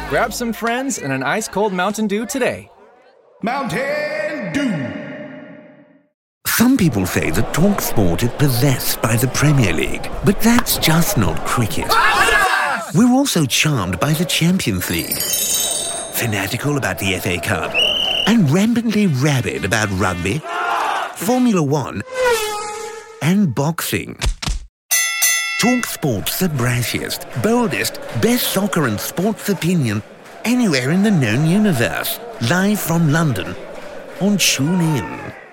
Grab some friends and an ice-cold Mountain Dew today. Mountain Dew! Some people say that TalkSport is possessed by the Premier League, but that's just not cricket. We're also charmed by the Champions League, fanatical about the FA Cup, and rampantly rabid about rugby, Formula One, and boxing. TalkSport's the brashiest, boldest, best soccer and sports opinion anywhere in the known universe. Live from London on TuneIn.